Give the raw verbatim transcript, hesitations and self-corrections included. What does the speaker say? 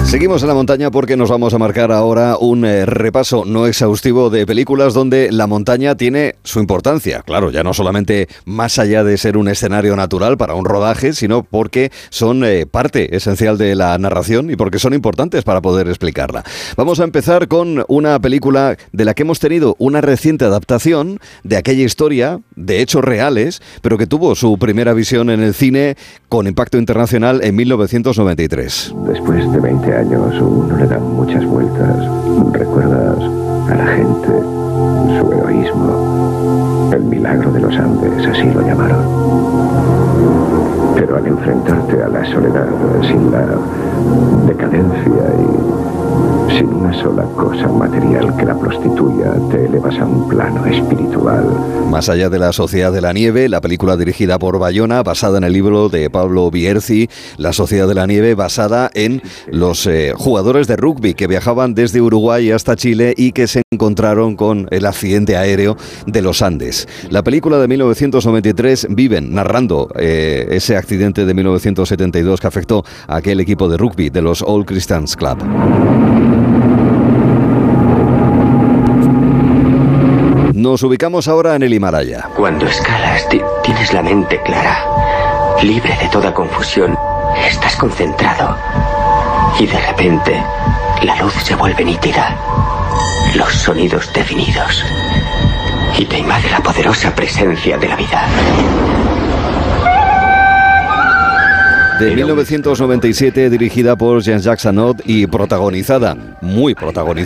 Seguimos en la montaña porque nos vamos a marcar ahora un eh, repaso no exhaustivo de películas donde la montaña tiene su importancia. Claro, ya no solamente más allá de ser un escenario natural para un rodaje, sino porque son eh, parte esencial de la narración y porque son importantes para poder explicarla. Vamos a empezar con una película de la que hemos tenido una reciente adaptación de aquella historia de hechos reales, pero que tuvo su primera visión en el cine con impacto internacional en mil novecientos noventa y tres. Después de veinte años, uno le da muchas vueltas. Recuerdas a la gente, su heroísmo, el milagro de los Andes, así lo llamaron. Pero al enfrentarte a la soledad, sin la decadencia y sin una sola cosa material que la prostituya, te elevas a un plano espiritual. Más allá de la Sociedad de la Nieve, la película dirigida por Bayona, basada en el libro de Pablo Bierzi, La Sociedad de la Nieve, basada en los eh, jugadores de rugby que viajaban desde Uruguay hasta Chile y que se encontraron con el accidente aéreo de los Andes. La película de mil novecientos noventa y tres viven narrando eh, ese accidente de mil novecientos setenta y dos que afectó a aquel equipo de rugby de los All Christians Club. Nos ubicamos ahora en el Himalaya. Cuando escalas, ti- tienes la mente clara, libre de toda confusión. Estás concentrado y de repente la luz se vuelve nítida, los sonidos definidos y te invade la poderosa presencia de la vida. De mil novecientos noventa y siete, dirigida por Jean-Jacques Annaud y protagonizada, muy protagonizada,